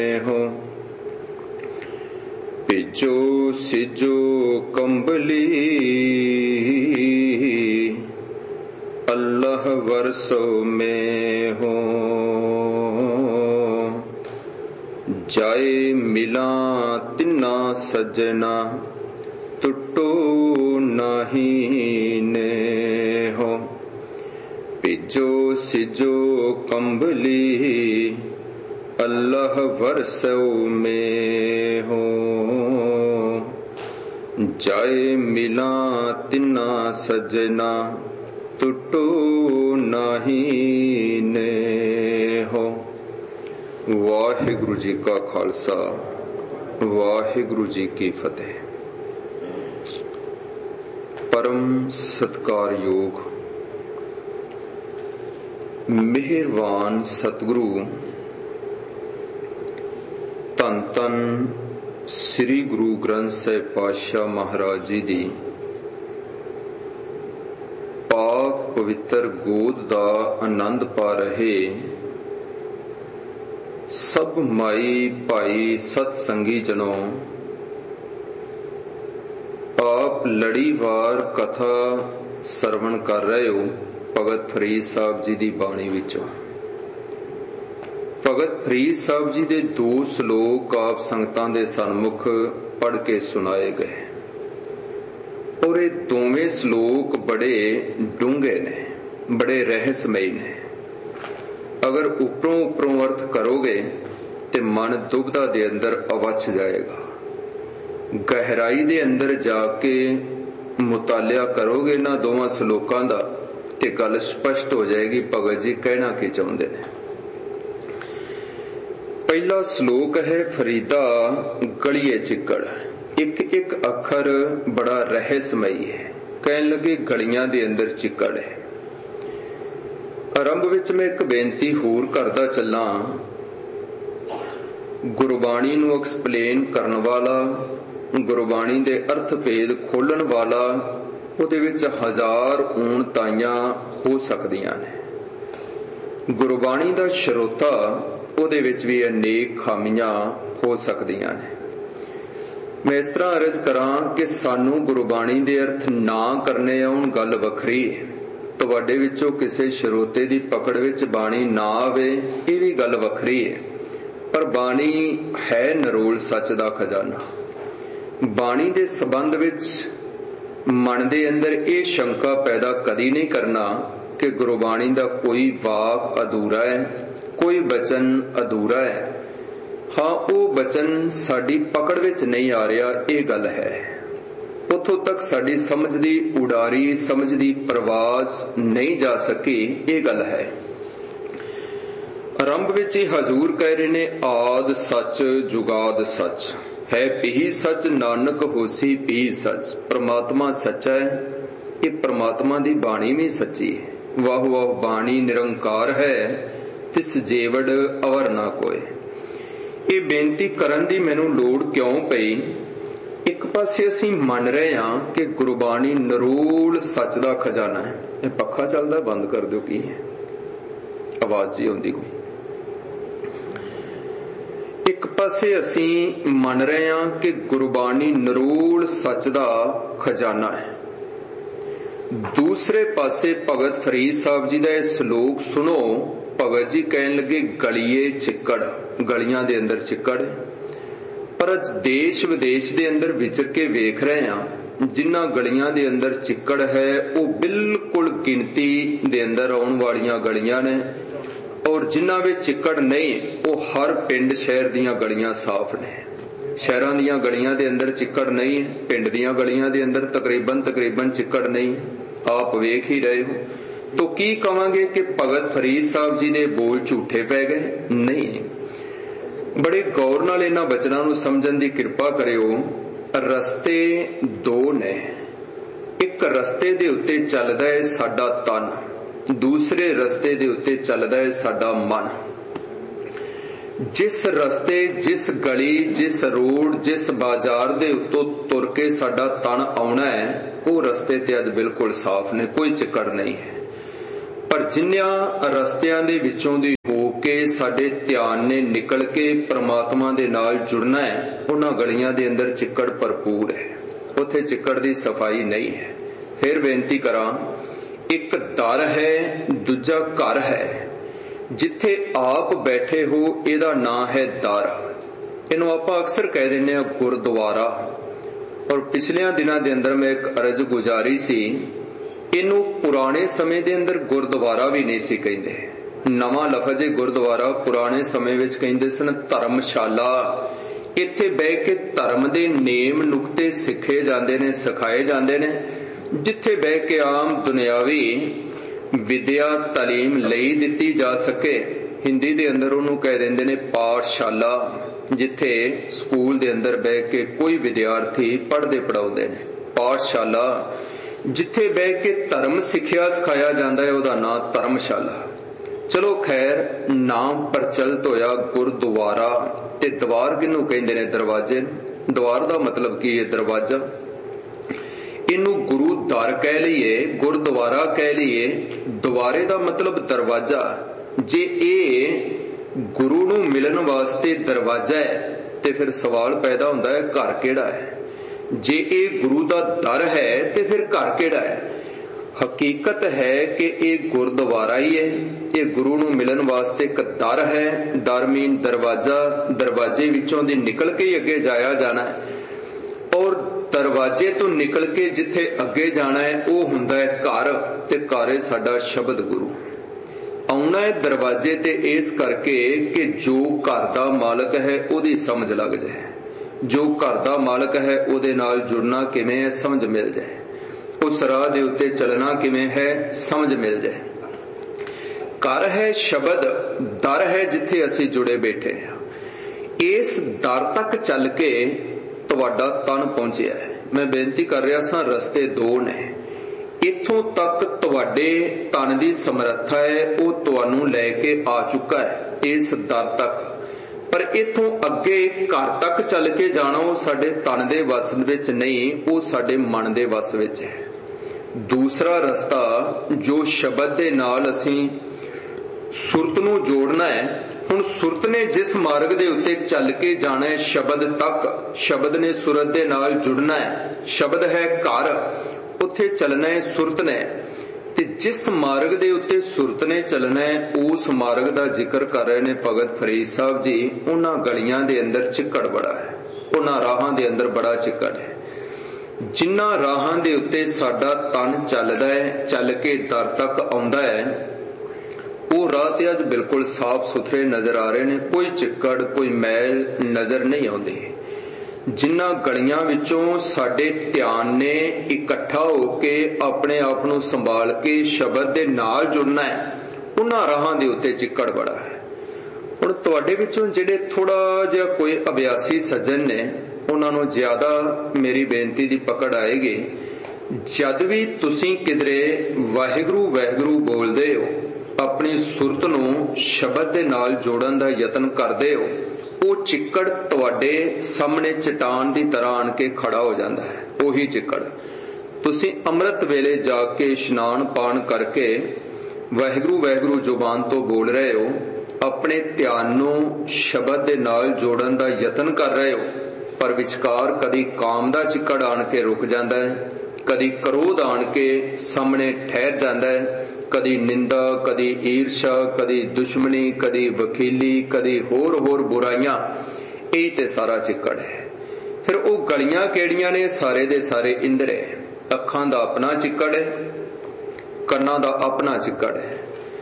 हो पिजो सिजो कंबली अल्लाह वर्षो में हो जाए मिला तिन्ना सजना टुटो नहीं ने हो पिजो सिजो कंबली अल्लाह वर्षो में हो जाए मिला तिन्ना सजना टुटो नहीं ने हो। वाहिगुरु जी का खालसा वाहिगुरु जी की फतेह। परम सत्कार योग मेहरबान सतगुरु धन धन श्री गुरु ग्रंथ साहिब पातशाह महाराज जी दी पाक पवित्र गोद दा आनंद पा रहे सब माई भाई सतसंगी जनों, आप लड़ीवार कथा सरवण कर रहे हो भगत फरीद साहब जी दी बाणी विचों। भगत फरीद साहब जी दे दो श्लोक आप संगतां दे सन्मुख पढ़ के सुनाए गए और ये दोवें श्लोक बड़े डूंगे ने, बड़े रहस्यमयी ने। अगर उपरों उपरों अर्थ करोगे तो मन दुविधा दे अंदर अवछ जाएगा। गहराई दे अंदर जाके मुतालिया करोगे ना दोवां श्लोकां दा ते गल स्पष्ट हो जाएगी भगत जी कहना की चाहुंदे ने। पहला श्लोक है फरीदा गलिए चिक्कड़। एक एक अखर बड़ा रहस्यमयी है। कहने लगे गलियां दे अंदर चिक्कड़ है। आरंभ विच मैं एक बेनती होर करदा चला। गुरबाणी नूं एक्सप्लेन करन वाला, गुरबाणी दे अर्थ भेद खोलण वाला उहदे विच हजार ऊणताइयां हो सकदियां ने। गुरबाणी दा श्रोता उहदे विच भी अनेक खामियां हो सकदियां ने। मैं इस तरह अर्ज करां कि सानू गुरबाणी दे अर्थ ना करने आउण गल वखरी है। तुहाडे विचों किसी श्रोते दी पकड़ विच बाणी ना आवे ये भी गल वखरी है। पर बाणी है नरोल सच दा खजाना। बाणी दे संबंध विच मन दे अंदर ये शंका पैदा कदी नहीं करना कि गुरबाणी दा कोई वाक अधूरा है, कोई वचन अधूरा है। हाँ, वो वचन साडी पकड़ विच नहीं आ रहा, ये गल है। उथों तक साडी समझ दी उडारी, समझ दी परवाज नहीं जा सकी, ये गल है। आरंभ विच ही हजूर कह रहे ने आद सच जुगाद सच है पी सच नानक होसी पी सच। परमात्मा सच्चा है, ये परमात्मा दी बाणी भी सच्ची है। वाह वाह बाणी निरंकार है तिस जेवड़ अवर ना कोय। ये बेनती करन दी मैनू लोड़ क्यों पई? एक पासे असीं मन रहे हां कि गुरबाणी नरोल सच दा खजाना है। ये पक्खा चलदा बंद कर दो, की है आवाज जी आउंदी कोई? एक पासे असीं मन रहे हां कि गुरबाणी नरोल सच दा खजाना है। दूसरे पासे भगत फरीद साहब जी दा श्लोक सुनो। भगत जी कहन लगे गलिए चिक्कड़, गलियां दे अंदर चिक्कड़। पर अज देश विदेश दे अंदर विचर के वेख रहे हां जिन्हां गलियां दे अंदर चिक्कड़ है वो बिल्कुल गिनती दे अंदर आउण वालियां गलियां ने, और जिन्हां विच चिक्कड़ नहीं वो हर पिंड शहर दीयां गलियां साफ ने। शहरां दीयां गलियां दे अंदर चिक्कड़ नहीं है, पिंड दीयां गलियां दे अंदर तकरीबन चिक्कड़ नहीं। आप वेख ही रहे हो। तो की कहांगे कि भगत फरीद साहब जी दे बोल झूठे पै गए? नहीं। बड़े गौर नाल इन्हां बचनां नूं समझण दी किरपा करियो। रस्ते दो ने। एक रस्ते दे उत्ते चलदा है साडा तन, दूसरे रस्ते दे उत्ते चलदा है साडा मन। जिस रस्ते, जिस गली, जिस रोड, जिस बाजार दे उत्तों तुर के साडा तन आउणा है वो रस्ते ते अज बिल्कुल साफ ने, कोई चिक्कड़ नहीं है। पर जिन्हां रस्तियां दे विचों दी हो के साडे ध्यान ने निकल के परमात्मा दे नाल जुड़ना है, उन्हां गलियां दे अंदर चिक्कड़ भरपूर है, उत्थे चिक्कड़ दी सफाई नहीं है। फिर बेनती करां, एक दर है, दूजा घर है। जिथे आप बैठे हो इहदा नां है दर। इहनूं आपां अक्सर कह दिंदे आ गुरद्वारा। और पिछलियां दिनां दे अंदर मैं एक अर्ज गुजारी सी, इनू पुराने समय दे अंदर गुरद्वारा भी नहीं सी कहिंदे। नवां लफज है गुरद्वारा, पुराने समय विच कहिंदे सन धर्मशाला। इत्थे बह के धर्म दे नेम नुक्ते सिखे जांदे ने, सिखाए जांदे ने, जिथे बह के आम दुनियावी विद्या तालीम लई दिती जा सके। हिंदी दे अंदर उन्होंने कह देंदे ने पाठशाला, जिथे स्कूल दे अंदर बह के कोई विद्यार्थी पढ़दे पढ़ाउंदे ने। पाठशाला जिथे बह के धर्म सिखिया सिखाया जाता है, उहदा नाम धर्मशाला। चलो खैर, नाम प्रचलित होया गुरद्वारा। ते द्वार किनू कहंदे ने? दरवाजे। द्वार दा मतलब की है? दरवाजा। इनू गुरु दर कह लीए, गुरद्वारा कह लीए, द्वारे दा मतलब दरवाजा। जे ए गुरु नू मिलन वास्ते दरवाजा है ते फिर सवाल पैदा हुंदा है घर किहड़ा है? जे ए गुरु दा दर है ते फिर घर किहड़ा है? हकीकत है कि ये गुरद्वारा ही है। ये गुरु नू मिलन वास्ते एक दर है। दर मीन दरवाजा। दरवाजे विचों दी निकल के ही अगे जाया जाना है, और दरवाजे तो निकल के जिथे अगे जाना है वो हुंदा है घर। ते घर है साडा शब्द गुरु। आउना है दरवाजे ते इस करके कि जो घर दा मालक है ओदी समझ लग जाए, जो घर दा मालक है ओदे नाल जुड़ना किवें है समझ मिल जाए, उस राह दे उत्ते चलना किवें है समझ मिल जाए। घर है शब्द, दर है जिथे असीं जुड़े बैठे हैं। इस दर तक चल के तुहाडा तन पहुंचिया है। मैं बेनती कर रहा सां, रस्ते दो ने। इथों तक तुहाडे तन दी समर्था है, वो तुहानू लैके आ चुका है इस दर तक। पर इथों अगे घर तक चल के जाना वो साडे तन दे वस विच नहीं, वो साडे मन दे वस विच है। दूसरा रस्ता जो शब्द दे नाल असीं सुरत नू जोड़ना है। हुण सुरत ने जिस मार्ग दे उत्ते चल के जाना है शब्द तक, शब्द ने सुरत दे नाल जुड़ना है। शब्द है घर, उत्थे चलना है सुरत ने। ते जिस मार्ग दे उत्ते सुरत ने चलना है उस मार्ग दा जिक्र कर रहे ने भगत फरीद साहब जी। उन्हां गलियां दे अंदर चिक्कड़ बड़ा है, उन्हां राहां दे अंदर बड़ा चिक्कड़ है। जिन्हां राहां दे उत्ते साडा तन चलदा है, चल के दर तक आउंदा है, वो राह ते अज बिल्कुल साफ सुथरे नजर आ रहे ने। कोई चिक्कड़ कोई मैल नजर नहीं आउंदी। जिन्हां गलियां विचों साडे ध्यान ने इकट्ठा होके अपने आप नू संभाल के शब्द दे नाल जुड़ना है, उन्हां राहां दे उत्ते चिक्कड़ बड़ा है। हुण तुहाडे विचों जिहड़े थोड़ा जिहा कोई अभ्यासी सज्जन ने, उन्हां नू ज्यादा मेरी बेनती दी पकड़ आएगी। जद भी तुसीं किधरे वाहिगुरू वाहिगुरू बोलदे हो, अपनी सुरत नू शब्द दे नाल जोड़न दा यतन करदे हो, वो चिक्कड़ तुहाडे सामने चट्टान दी तरह आन के खड़ा हो जाता है। उही चिक्कड़ तुसीं अमृत वेले जाके इशनान पान करके वाहिगुरू वाहिगुरू जुबान तो बोल रहे हो, अपने ध्यान नू शब्द दे नाल जोड़न दा यतन कर रहे हो, पर विचकार कदी काम दा चिक्कड़ आन के रुक जाता है, कदी क्रोध आन के सामने ठहर जाता है, कदी निंदा, कदी ईर्षा, कदी दुश्मनी, कदी वकीली, कदी होर होर बुराइयां। यही ते सारा चिक्कड़ है। फिर वो गलियां केड़ियां ने? सारे दे सारे इंद्र है। अखां दा अपना चिक्कड़ है, कन्नां दा अपना चिक्कड़ है,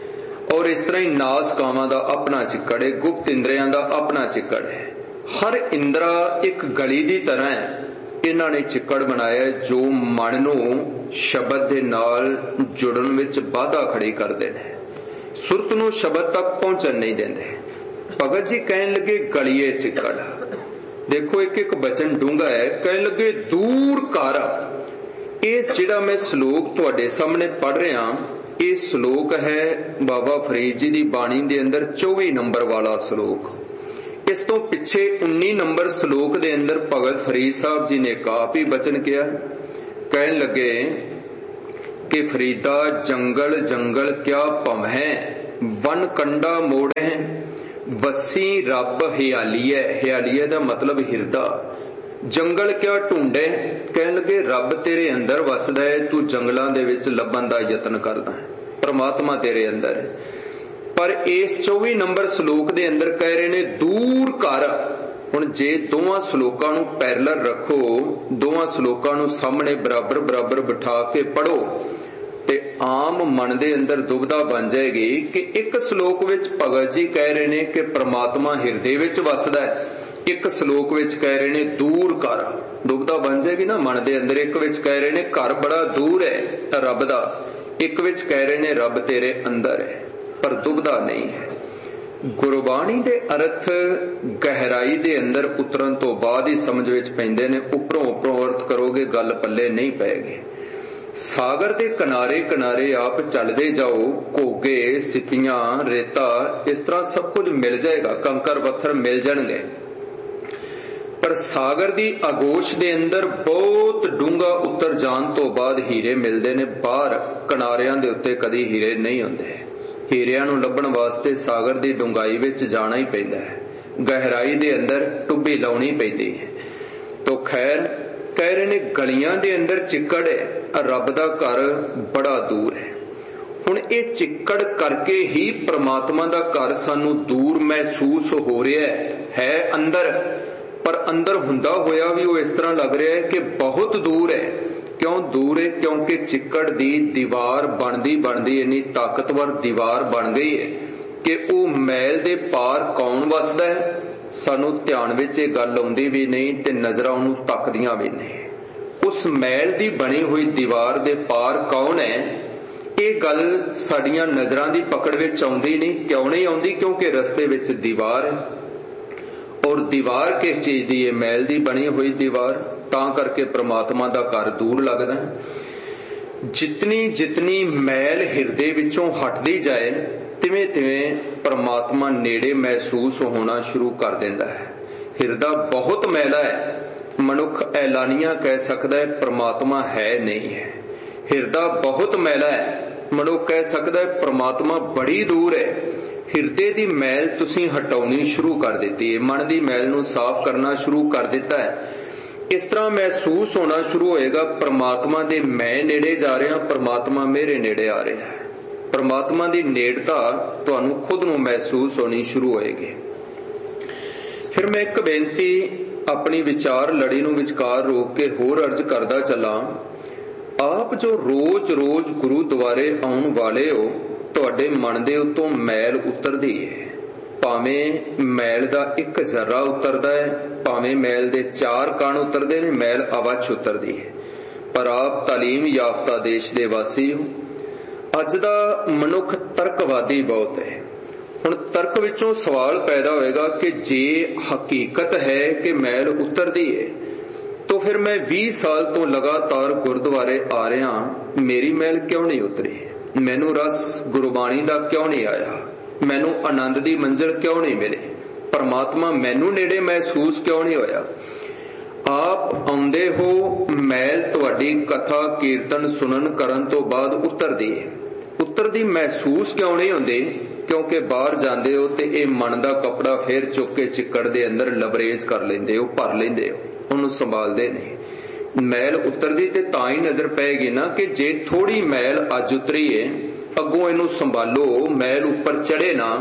और इस तरह ही नास कामां दा अपना चिक्कड़ है, गुप्त इंद्रियां दा अपना चिक्कड़ है। हर इंद्रा एक गली दी तरह है। इन्हां ने चिक्कड़ बनाया जो मन नू शब्द दे नाल जुड़न विच बाधा खड़ी करदे ने, सुरत नू शब्द तक पहुंचन नहीं देंदे। भगत जी कहन लगे गलिए चिक्कड़। देखो एक एक बचन डूंगा है। कहन लगे दूर कर। इस जिहड़ा मैं श्लोक तुहाडे सामने पढ़ रहा, ये श्लोक है बाबा फरीद जी दी बाणी दे अंदर 24 नंबर वाला श्लोक। इस तो पिछे 19 नंबर श्लोक दे अंदर भगत फरीद साहब जी ने काफी वचन किया। कहन लगे कि फरीदा जंगल जंगल क्या भम है, वन कंडा मोड़े वसी रब हियालीए। हियालीए का मतलब हिरदा। जंगल क्या ढूंढे, कहन लगे रब तेरे अंदर वसदा है, तू जंगलों दे विच लभण दा यतन करदा है, परमात्मा तेरे अंदर है। पर इस 24 नंबर सलोक दे अंदर कह रहे ने दूर कर। हुण जे दोवां सलोकां नूं पैरलर रखो, दोवां सलोकां नूं सामने बराबर बराबर बिठा के पढ़ो ते आम मन दे अंदर दुविधा बन जाएगी कि एक सलोक विच भगत जी कह रहे ने कि परमात्मा हिरदे विच वसदा है, एक सलोक विच कह रहे ने दूर कर। दुविधा बन जाएगी ना मन दे अंदर। एक विच कह रहे ने घर बड़ा दूर है रब दा, एक विच कह रहे ने रब तेरे अंदर है, पर दुविधा नहीं है। गुरबाणी दे अर्थ गहराई दे अंदर उतरन तो बाद ही समझ विच पैंदे ने। उपरों उपरों अर्थ करोगे गल पल्ले नहीं पैगी। सागर दे किनारे किनारे आप चलदे जाओ, घोगे सिपियां रेता इस तरह सब कुछ मिल जाएगा, कंकर पत्थर मिल जाएंगे, पर सागर दी आगोश दे अंदर बहुत डूंगा उतर जान तो बाद हीरे मिलते ने। बाहर किनारियां दे उत्ते कदी हीरे नहीं होंदे। हीरियां नूं लभण वास्ते सागर दी डूंगाई विच जाना ही पैंदा है, गहराई दे अंदर टुब्बी लाउणी पैंदी है। तो खैर कह रहे ने गलियां दे अंदर चिक्कड़ है, रब दा घर बड़ा दूर है। हुण ये चिक्कड़ करके ही परमात्मा दा घर सानू दूर महसूस हो रहा है अंदर, पर अंदर हुंदा होया भी वो इस तरह लग रहा है कि बहुत दूर है। क्यों दूर है? क्योंकि चिक्कड़ दी दीवार बनदी बनदी इन्नी ताकतवर दीवार बन गई है कि वो मैल दे पार कौन वसदा है, सानू ध्यान विच इह गल आउंदी भी नहीं ते नजरां उहनूं तकदियां भी नहीं। उस मैल दी बनी हुई दीवार दे पार कौन है, ये गल साडियां नजरां दी पकड़ विच आउंदी नहीं। क्यों नहीं आउंदी? क्योंकि रस्ते विच दीवार है, और दीवार किस चीज दी है? मैल दी बनी हुई दीवार। तां करके परमात्मा दा घर दूर लगदा है। जितनी जितनी मैल हिरदे विचों हटदी जाए तिवें तिवें परमात्मा नेड़े महसूस होना शुरू कर देंदा है। हिरदा बहुत मैला है, मनुख ऐलानिया कह सकदा है परमात्मा है नहीं है। हिरदा बहुत मैला है, मनुख कह सकदा है परमात्मा बड़ी दूर है। हिरदे दी मैल तुसीं हटाउणी शुरू कर दित्ती है, मन दी मैल नूं साफ करना शुरू कर दिता है। इस तरह महसूस होना शुरू होएगा परमात्मा दे मैं नेड़े जा रहा, परमात्मा मेरे नेड़े आ रहा है। परमात्मा दी नेड़ता तुहानू खुद नूं महसूस होनी शुरू होएगी। फिर मैं एक बेनती अपनी विचार लड़ी नूं विचकार रोक के होर अर्ज करदा चला। आप जो रोज रोज गुरु द्वारे आउण वाले हो, तुहाडे मन दे उत्तों मैल उतरदी है। भावें मैल दा एक जर्रा उतरदा है, भावें मैल दे 4 कण उतरदे ने, मैल अवश्य उतरदी है। पर आप तालीम याफ्ता देश दे वासी हो। अज दा मनुख तर्कवादी बहुत है। हुण तर्क विचों सवाल पैदा होएगा कि जे हकीकत है कि मैल उतरदी है, तो फिर मैं 20 साल तो लगातार गुरुद्वारे आ रहा, मेरी मैल क्यों नहीं उतरी? मैनू रस गुरबाणी दा क्यों नहीं आया? मैनू आनंद दी मंजिल क्यों नहीं मिली? परमात्मा मैनू नेड़े महसूस क्यों नहीं होया? आप आउंदे हो, मैल तुहाडी कथा कीर्तन सुनन करन तो बाद उतरदी है। उतरदी महसूस क्यों नहीं होंदी? क्योंकि बाहर जांदे हो ते ये मन दा कपड़ा फिर चुक के चिक्कड़ दे अंदर लबरेज कर लेंदे हो, भर लेंदे हो, उन्होंने संभालदे नहीं। मैल उतरदी ते तां ही नजर पैगी ना कि जे थोड़ी मैल अज उतरी है, अगों इनू संभालो, मैल उपर चढ़े ना,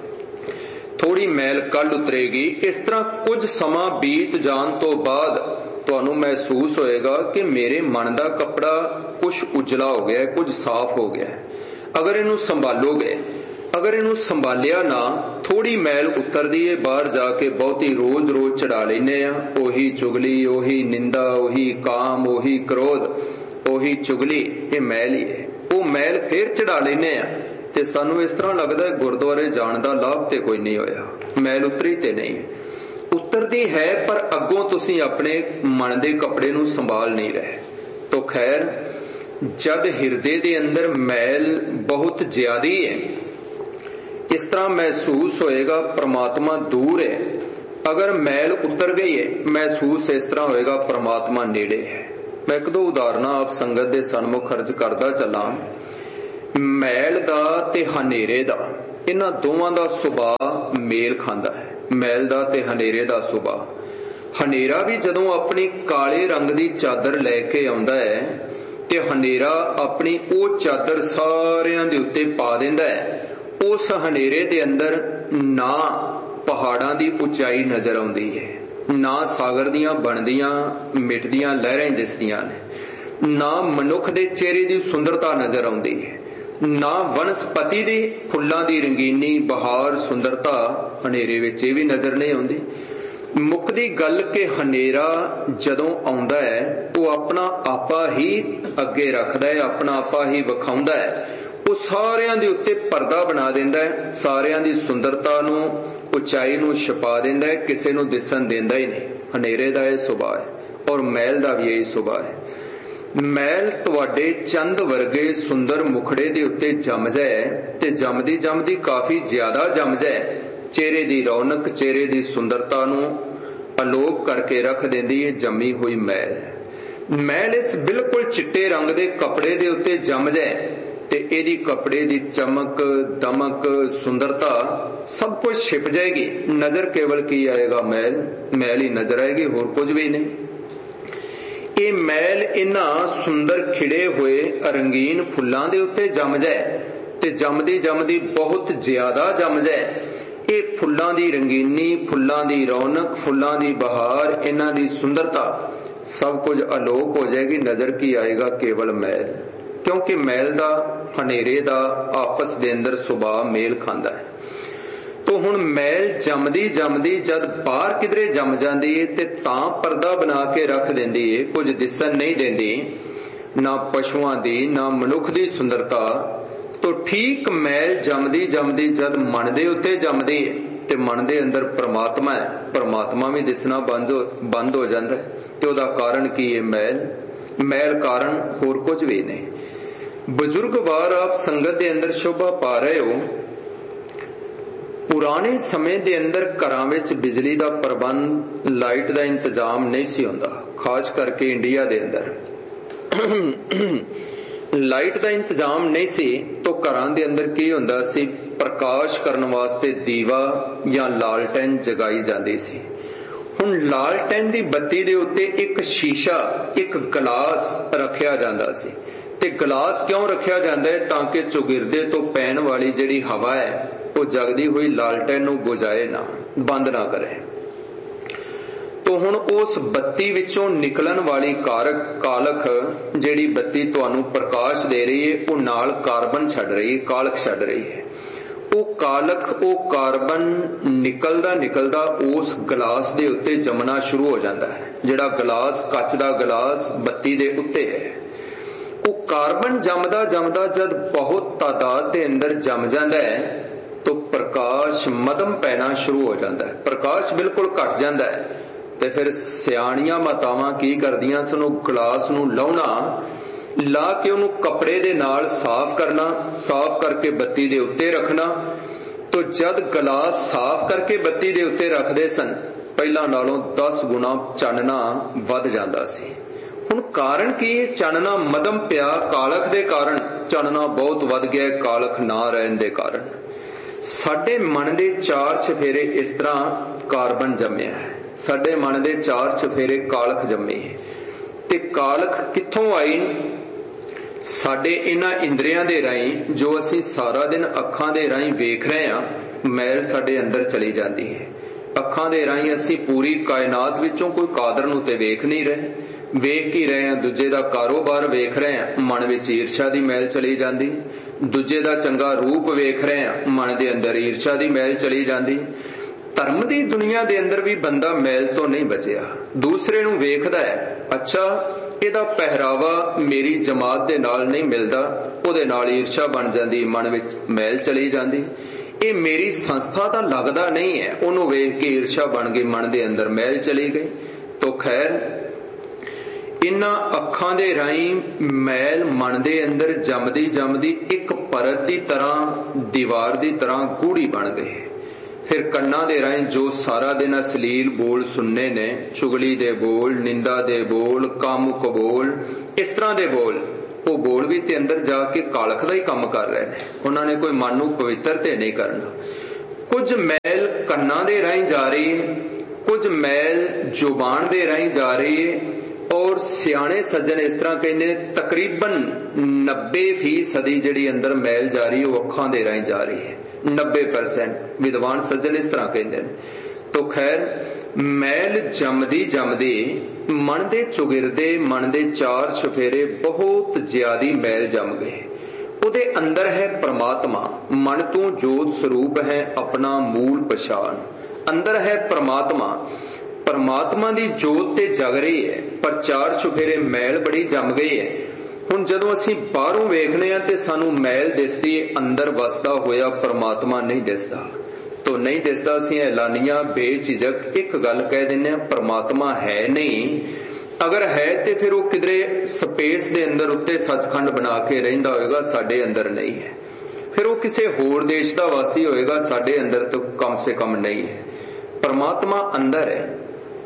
थोड़ी मैल कल उतरेगी। इस तरह कुछ समा बीत जान तो बाद तुहानू महसूस होएगा कि मेरे मन दा कपड़ा कुछ उजला हो गया है, कुछ साफ हो गया है। अगर इनू संभालोगे, अगर इनू संभालिया ना, थोड़ी मैल उतरदी है। बाहर जाके बहुती रोज रोज चढ़ा लेने आ, ओही चुगली, ओही निंदा, ओही काम, ओही क्रोध, ओही चुगली, ये मैल ही है। वो मैल फिर चढ़ा लेने आ ते सानू इस तरह लगदा है गुरुद्वारे जाण दा लाभ ते कोई नहीं होया, मैल उतरी ते नहीं। उतरदी है पर अगों तुसीं अपने मन दे कपड़े नूं संभाल नहीं रहे। तो खैर, जद हिरदे दे अंदर मैल बहुत ज्यादी है, इस तरह महसूस होएगा परमात्मा दूर है। अगर मैल उतर गई है, महसूस इस तरह होएगा परमात्मा नेड़े है। मैं एक दो उदाहरण आप संगत दे सन्मुख खर्च करदा चला। मैल दा ते हनेरे दा ਇਹਨਾਂ ਦੋਵਾਂ ਦਾ ਸੁਭਾਅ ਮੇਲ ਖਾਂਦਾ ਹੈ, ਮੈਲ ਦਾ ਤੇ ਹਨੇਰੇ ਦਾ ਸੁਭਾਅ। ਹਨੇਰਾ ਵੀ ਜਦੋਂ ਆਪਣੀ ਕਾਲੇ ਰੰਗ ਦੀ ਚਾਦਰ ਲੈ ਕੇ ਆਉਂਦਾ ਹੈ ਤੇ ਹਨੇਰਾ ਆਪਣੀ ਉਹ ਚਾਦਰ ਸਾਰਿਆਂ ਦੇ ਉੱਤੇ ਪਾ ਦਿੰਦਾ ਹੈ। ਉਸ ਹਨੇਰੇ ਦੇ ਅੰਦਰ ਨਾ ਪਹਾੜਾਂ ਦੀ ਉਚਾਈ ਨਜ਼ਰ ਆਉਂਦੀ ਹੈ, ਨਾ ਸਾਗਰ ਦੀਆਂ ਬਣਦੀਆਂ ਮਿਟਦੀਆਂ ਲਹਿਰਾਂ ਦਿਸਦੀਆਂ ਨੇ, ਨਾ ਮਨੁੱਖ ਦੇ ਚਿਹਰੇ ਦੀ ਸੁੰਦਰਤਾ ਨਜ਼ਰ ਆਉਂਦੀ ਹੈ, ਨਾ ਵਨਸਪਤੀ ਦੀ ਫੁੱਲਾਂ ਦੀ ਰੰਗੀਨੀ ਬਹਾਰ ਸੁੰਦਰਤਾ ਹਨੇਰੇ ਵਿੱਚ ਇਹ ਵੀ ਨਜ਼ਰ ਨਹੀਂ ਆਉਂਦੀ। ਮੁੱਕਦੀ ਗੱਲ ਕਿ ਹਨੇਰਾ ਜਦੋਂ ਆਉਂਦਾ ਹੈ ਉਹ ਆਪਣਾ ਆਪਾ ਹੀ ਅੱਗੇ ਰੱਖਦਾ ਹੈ, ਆਪਣਾ ਆਪਾ ਹੀ ਵਿਖਾਉਂਦਾ ਹੈ। ਉਹ ਸਾਰਿਆਂ ਦੇ ਉੱਤੇ ਪਰਦਾ ਬਣਾ ਦਿੰਦਾ ਹੈ, ਸਾਰਿਆਂ ਦੀ ਸੁੰਦਰਤਾ ਨੂੰ ਉਚਾਈ ਨੂੰ ਛੁਪਾ ਦਿੰਦਾ ਹੈ, ਕਿਸੇ ਨੂੰ ਦਿਸਣ ਦਿੰਦਾ ਹੀ ਨਹੀਂ। ਹਨੇਰੇ ਦਾ ਇਹ ਸੁਭਾਅ ਹੈ ਔਰ ਮੈਲ ਦਾ ਵੀ ਇਹ ਸੁਭਾਅ ਹੈ। ਮੈਲ ਤੁਹਾਡੇ ਚੰਦ ਵਰਗੇ ਸੁੰਦਰ ਮੁਖੜੇ ਦੇ ਉੱਤੇ ਜੰਮ ਜਾਏ ਤੇ ਜੰਮਦੀ ਜੰਮਦੀ ਕਾਫੀ ਜ਼ਿਆਦਾ ਜੰਮ ਜਾਏ, ਚਿਹਰੇ ਦੀ ਰੌਣਕ ਚਿਹਰੇ ਦੀ ਸੁੰਦਰਤਾ ਨੂੰ ਅਲੋਪ ਕਰਕੇ ਰੱਖ ਦਿੰਦੀ ਹੈ ਜੰਮੀ ਹੋਈ ਮੈਲ। ਮੈਲ ਇਸ ਬਿਲਕੁਲ ਚਿੱਟੇ ਰੰਗ ਦੇ ਕੱਪੜੇ ਦੇ ਉੱਤੇ ਜੰਮ ਜਾਏ ਤੇ ਇਹਦੀ ਕੱਪੜੇ ਦੀ ਚਮਕ ਦਮਕ ਸੁੰਦਰਤਾ ਸਭ ਕੁਝ ਛਿਪ ਜਾਏਗੀ। ਨਜ਼ਰ ਕੇਵਲ ਕੀ ਆਏਗਾ? ਮੈਲ ਹੀ ਨਜ਼ਰ ਆਏਗੀ, ਹੋਰ ਕੁਝ ਵੀ ਨਹੀਂ। ਇਹ ਮੈਲ ਇਹਨਾਂ ਸੁੰਦਰ ਖਿੜੇ ਹੋਏ ਰੰਗੀਨ ਫੁੱਲਾਂ ਦੇ ਉੱਤੇ ਜੰਮ ਜਾਏ ਤੇ ਜੰਮਦੀ ਜੰਮਦੀ ਬਹੁਤ ਜ਼ਿਆਦਾ ਜੰਮ ਜਾਏ। ਇਹ ਫੁੱਲਾਂ ਦੀ ਰੰਗੀਨੀ, ਫੁੱਲਾਂ ਦੀ ਰੌਣਕ, ਫੁੱਲਾਂ ਦੀ ਬਹਾਰ, ਇਹਨਾਂ ਦੀ ਸੁੰਦਰਤਾ ਸਭ ਕੁਝ ਅਲੋਪ ਹੋ ਜਾਏਗੀ। ਨਜ਼ਰ ਕੀ ਆਏਗਾ? ਕੇਵਲ ਮੈਲ। ਕਿਉਂਕਿ ਮੈਲ ਦਾ ਹਨੇਰੇ ਦਾ ਆਪਸ ਦੇ ਅੰਦਰ ਸੁਭਾਅ ਮੇਲ ਖਾਂਦਾ ਹੈ। ਤੋ ਹੁਣ ਮੈਲ ਜੰਮਦੀ ਜੰਮਦੀ ਜਦ ਬਾਹਰ ਕਿਧਰੇ ਜੰਮ ਜਾਂਦੀ ਹੈ ਤੇ ਤਾਂ ਪਰਦਾ ਬਣਾ ਕੇ ਰੱਖ ਦਿੰਦੀ ਹੈ, ਕੁਝ ਦਿਸਣ ਨਹੀਂ ਦਿੰਦੀ, ਨਾ ਪਸ਼ੂਆਂ ਦੀ ਨਾ ਮਨੁੱਖ ਦੀ ਸੁੰਦਰਤਾ। ਤੋ ਠੀਕ ਮੈਲ ਜੰਮਦੀ ਜੰਮਦੀ ਜਦ ਮਨ ਦੇ ਉੱਤੇ ਜੰਮਦੀ ਹੈ ਤੇ ਮਨ ਦੇ ਅੰਦਰ ਪ੍ਰਮਾਤਮਾ ਹੈ, ਪ੍ਰਮਾਤਮਾ ਵੀ ਦਿਸਣਾ ਬੰਦ ਹੋ ਜਾਂਦਾ ਹੈ। ਤੇ ਉਹਦਾ ਕਾਰਨ ਕੀ ਹੈ? ਮੈਲ ਕਾਰਨ ਹੋਰ ਕੁਝ ਵੀ ਨਹੀਂ। ਬਜ਼ੁਰਗ ਵਾਰ ਆਪ ਸੰਗਤ ਦੇ ਅੰਦਰ ਸ਼ੋਭਾ ਪਾ ਰਹੇ ਹੋ। ਪੁਰਾਣੇ ਸਮੇਂ ਦੇ ਅੰਦਰ ਘਰਾਂ ਵਿੱਚ ਬਿਜਲੀ ਦਾ ਪ੍ਰਬੰਧ, ਲਾਈਟ ਦਾ ਇੰਤਜ਼ਾਮ ਨਹੀਂ ਸੀ ਹੁੰਦਾ, ਖਾਸ ਕਰਕੇ ਇੰਡੀਆ ਦੇ ਅੰਦਰ ਲਾਈਟ ਦਾ ਇੰਤਜ਼ਾਮ ਨਹੀਂ ਸੀ। ਤਾਂ ਘਰਾਂ ਦੇ ਅੰਦਰ ਕੀ ਹੁੰਦਾ ਸੀ? ਪ੍ਰਕਾਸ਼ ਕਰਨ ਵਾਸਤੇ ਦੀਵਾ ਜਾਂ ਲਾਲਟੈਨ ਜਗਾਈ ਜਾਂਦੀ ਸੀ। ਹੁਣ ਲਾਲਟੈਨ ਦੀ ਬੱਤੀ ਦੇ ਉੱਤੇ ਇੱਕ ਸ਼ੀਸ਼ਾ, ਇੱਕ ਗਲਾਸ ਰੱਖਿਆ ਜਾਂਦਾ ਸੀ। ਤੇ ਗਲਾਸ ਕਿਉਂ ਰੱਖਿਆ ਜਾਂਦਾ ਹੈ? ਤਾਂ ਕਿ ਚੁਗਿਰਦੇ ਤੋਂ ਪੈਣ ਵਾਲੀ ਜਿਹੜੀ ਹਵਾ ਹੈ ਉਹ ਜਗਦੀ ਹੋਈ ਲਾਲਟੈਨ ਨੂੰ ਬੁਝਾਏ ਨਾ, ਬੰਦ ਨਾ ਕਰੇ। ਤੋ ਹੁਣ ਉਸ ਬੱਤੀ ਵਿੱਚੋਂ ਨਿਕਲਣ ਵਾਲੀ ਕਾਲਖ ਜਿਹੜੀ ਬੱਤੀ ਤੁਹਾਨੂੰ ਪ੍ਰਕਾਸ਼ ਦੇ ਰਹੀ ਹੈ ਉਹ ਨਾਲ ਕਾਰਬਨ ਛੱਡ ਰਹੀ ਹੈ, ਕਾਲਖ ਛੱਡ ਰਹੀ ਹੈ। ਉਹ ਕਾਲਖ, ਉਹ ਕਾਰਬਨ ਨਿਕਲਦਾ ਉਸ ਗਲਾਸ ਦੇ ਉੱਤੇ ਜੰਮਣਾ ਸ਼ੁਰੂ ਹੋ ਜਾਂਦਾ ਹੈ। ਜਿਹੜਾ ਗਲਾਸ, ਕੱਚ ਦਾ ਗਲਾਸ ਬੱਤੀ ਦੇ ਉੱਤੇ ਹੈ, ਉਹ ਕਾਰਬਨ ਜੰਮਦਾ ਜਦ ਬਹੁਤ ਤਾਦਾਦ ਦੇ ਅੰਦਰ ਜੰਮ ਜਾਂਦਾ ਹੈ ਤਾਂ ਪ੍ਰਕਾਸ਼ ਮੱਧਮ ਪੈਣਾ ਸ਼ੁਰੂ ਹੋ ਜਾਂਦਾ ਹੈ। ਪ੍ਰਕਾਸ਼ ਬਿਲਕੁਲ ਘਟ ਜਾਂਦਾ ਹੈ ਤੇ ਫਿਰ ਸਿਆਣੀਆਂ ਮਾਤਾਵਾਂ ਕੀ ਕਰਦੀਆਂ ਸਨ? ਉਹ ਗਲਾਸ ਨੂੰ ਲਾਉਣਾ, ਲਾ ਕੇ ਉਹਨੂੰ ਕੱਪੜੇ ਦੇ ਨਾਲ ਸਾਫ਼ ਕਰਨਾ, ਸਾਫ਼ ਕਰਕੇ ਬੱਤੀ ਦੇ ਉੱਤੇ ਰੱਖਣਾ। तो जद गलास साफ करके बत्ती दे उत्ते रखते सन, पहला नालों 10 गुना चानना वध जांदा सी। हुण कारण की है? चानना मदम पिया, कालख दे कारण चानना बहुत वध गया, कालख ना रहन दे कारण। साडे मन दे 4 चफेरे इस तरह कार्बन जम्मिया है, साडे मन दे 4 चफेरे कालख जम्मी है। ते कालख कित्थों आई? साडे इन्हां इंद्रियां दे राहीं जो असीं सारा दिन अखां दे राहीं वेख रहे हां, मैल साडे अंदर चली जाती है। अखां दे राहीं असीं पूरी कायनात विचों कोई कादर नूं ते वेख नहीं रहे, वेख ही रहे हां, दूजे दा कारोबार वेख रहे हां, मन विच ईर्षा दी मैल चली जांदी। दूजे दा चंगा रूप वेख रहे हां, मन दे अंदर ईर्षा दी मैल चली जांदी। धर्म दी दुनिया दे अंदर भी बंदा मैल तो नहीं बचिया, दूसरे नूं वेखदा है, अच्छा ਇਹਦਾ ਪਹਿਰਾਵਾ ਮੇਰੀ ਜਮਾਤ ਦੇ ਨਾਲ ਨਹੀਂ ਮਿਲਦਾ, ਉਹਦੇ ਨਾਲ ਈਰਸ਼ਾ ਬਣ ਜਾਂਦੀ, ਮਨ ਵਿੱਚ ਮੈਲ ਚਲੀ ਜਾਂਦੀ। ਇਹ ਮੇਰੀ ਸੰਸਥਾ ਦਾ ਲੱਗਦਾ ਨਹੀਂ ਹੈ, ਉਹਨੂੰ ਵੇਖ ਕੇ ਈਰਸ਼ਾ ਬਣ ਗਈ, ਮਨ ਦੇ ਅੰਦਰ ਮੈਲ ਚਲੀ ਗਈ। ਤੋ ਖੈਰ ਇਨ੍ਹਾਂ ਅੱਖਾਂ ਦੇ ਰਾਹੀਂ ਮੈਲ ਮਨ ਦੇ ਅੰਦਰ ਜੰਮਦੀ ਇੱਕ ਪਰਤ ਦੀ ਤਰ੍ਹਾਂ, ਦੀਵਾਰ ਦੀ ਤਰ੍ਹਾਂ ਗੂੜੀ ਬਣ ਗਈ। फिर कन्ना दे राहीं जो सारा दिन असलील बोल सुनने ने, चुगली दे बोल, निंदा दे बोल, कामुक बोल, इस तरह दे बोल, ਉਹ ਬੋਲ ਵੀ ਤੇ ਅੰਦਰ ਜਾ ਕੇ ਕਾਲਖ ਦਾ ਹੀ ਕੰਮ ਕਰ ਰਹੇ ਨੇ। ਉਹਨਾਂ ਨੇ ਕੋਈ ਮਨ ਨੂੰ ਪਵਿੱਤਰ ਤੇ ਨਹੀਂ ਕਰਨਾ। ਕੁਝ ਮੈਲ ਕੰਨਾਂ ਦੇ ਰਾਹੀਂ ਜਾ ਰਹੀ ਹੈ, ਕੁਝ ਮੈਲ ਜ਼ੁਬਾਨ ਦੇ ਰਾਹੀਂ ਜਾ ਰਹੀ ਹੈ, ਔਰ ਸਿਆਣੇ ਸੱਜਣ ਇਸ ਤਰ੍ਹਾਂ ਕਹਿੰਦੇ ਨੇ ਤਕਰੀਬਨ 90% ਜਿਹੜੀ ਅੰਦਰ ਮੈਲ ਜਾ ਰਹੀ ਹੈ ਉਹ ਅੱਖਾਂ ਦੇ ਰਾਹੀਂ ਜਾ ਰਹੀ ਹੈ। 90% ਵਿਦਵਾਨ ਸੱਜਣ ਇਸ ਤਰ੍ਹਾਂ ਕਹਿੰਦੇ ਨੇ। ਤੋ ਖੈਰ ਮੈਲ ਜੰਮਦੀ ਜੰਮਦੀ ਮਨ ਦੇ ਚੁਗਿਰਦੇ, ਮਨ ਦੇ ਚਾਰ ਚੁਫੇਰੇ ਬਹੁਤ ਜ਼ਿਆਦੀ ਮੈਲ ਜੰਮ ਗਏ। ਉਹਦੇ ਅੰਦਰ ਹੈ ਪ੍ਰਮਾਤਮਾ, ਮਨ ਤੋਂ ਜੋਤ ਸਰੂਪ ਹੈ ਆਪਣਾ ਮੂਲ ਪਛਾਣ। ਅੰਦਰ ਹੈ ਪ੍ਰਮਾਤਮਾ, ਪਰਮਾਤਮਾ ਦੀ ਜੋਤ ਤੇ ਜਗ ਰਹੀ ਹੈ, ਪਰ ਚਾਰ ਚੁਫੇਰੇ ਮੈਲ ਬੜੀ ਜੰਮ ਗਈ ਹੈ। ਹੁਣ ਜਦੋਂ ਅਸੀਂ ਬਾਹਰੋਂ ਵੇਖਦੇ ਹਾਂ ਤੇ ਸਾਨੂੰ ਮੈਲ ਦਿਸਦੀ ਹੈ, ਅੰਦਰ ਵਸਦਾ ਹੋਇਆ ਪਰਮਾਤਮਾ ਨਹੀਂ ਦਿਸਦਾ। ਤੋ ਨਹੀਂ ਦਿਸਦਾ, ਅਸੀਂ ਐਲਾਨੀਆਂ ਬੇਝਿਜਕ ਇੱਕ ਗੱਲ ਕਹਿ ਦਿੰਦੇ ਹਾਂ, ਪਰਮਾਤਮਾ ਹੈ ਨਹੀਂ। ਅਗਰ ਹੈ ਤੇ ਫਿਰ ਉਹ ਕਿਧਰੇ ਸਪੇਸ ਦੇ ਅੰਦਰ ਉੱਤੇ ਸੱਚਖੰਡ ਬਣਾ ਕੇ ਰਹਿੰਦਾ ਹੋਏਗਾ, ਸਾਡੇ ਅੰਦਰ ਨਹੀਂ ਹੈ। ਫਿਰ ਉਹ ਕਿਸੇ ਹੋਰ ਦੇਸ਼ ਦਾ ਵਾਸੀ ਹੋਏਗਾ, ਸਾਡੇ ਅੰਦਰ ਤਾਂ ਕਮ ਸੇ ਕਮ ਨਹੀਂ ਹੈ। ਪਰਮਾਤਮਾ ਅੰਦਰ ਹੈ।